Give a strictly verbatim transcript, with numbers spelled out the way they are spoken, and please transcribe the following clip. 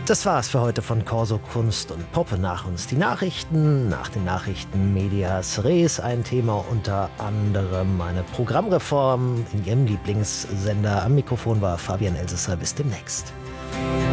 Das war's für heute von Corso Kunst und Poppe. Nach uns die Nachrichten, nach den Nachrichten Medias Res, ein Thema unter anderem eine Programmreform in Ihrem Lieblingssender. Am Mikrofon war Fabian Elsesser. Bis demnächst.